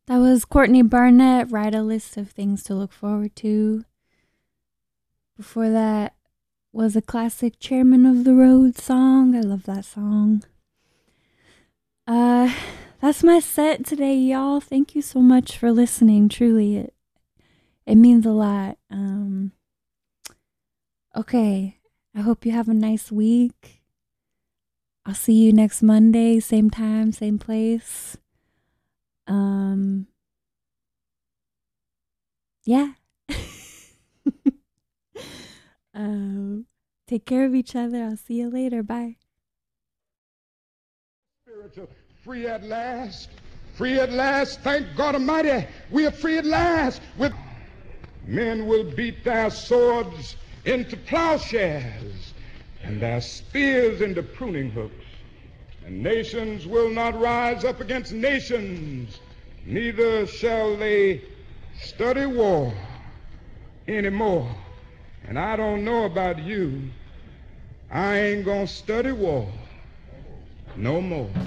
That was Courtney Barnett, Write a List of Things to Look Forward to. Before that was a classic Chairman of the Road song. I love that song. That's my set today, y'all. Thank you so much for listening. Truly, it means a lot. Okay, I hope you have a nice week. I'll see you next Monday, same time, same place. Yeah. Take care of each other. I'll see you later. Bye. Spiritual, free at last, free at last. Thank God Almighty, we are free at last. Men will beat their swords into plowshares and their spears into pruning hooks. And nations will not rise up against nations, neither shall they study war anymore. And I don't know about you, I ain't gonna study war no more.